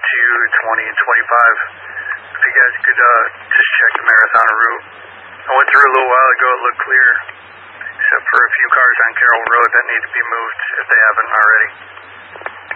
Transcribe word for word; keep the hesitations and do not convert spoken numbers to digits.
two, twenty, and twenty-five. If you guys could uh, just check the marathon route. I went through a little while ago, it looked clear, except for a few cars on Carroll Road that need to be moved if they haven't already.